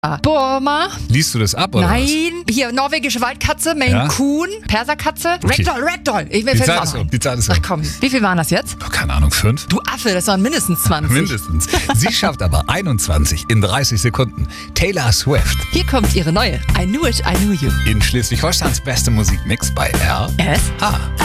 Burma. Liest du das ab, oder was? Nein. Hier, norwegische Waldkatze, Maine Ja? Coon, Perserkatze. Okay. Ragdoll. Die Zahl ist Ach um. komm, wie viel waren das jetzt? Oh, keine Ahnung, 5? Du Affe, das waren mindestens 20. Mindestens. Sie schafft aber 21 in 30 Sekunden. Taylor Swift Hier kommt ihre neue I Knew It, I Knew You. in Schleswig-Holsteins beste Musikmix bei RSH.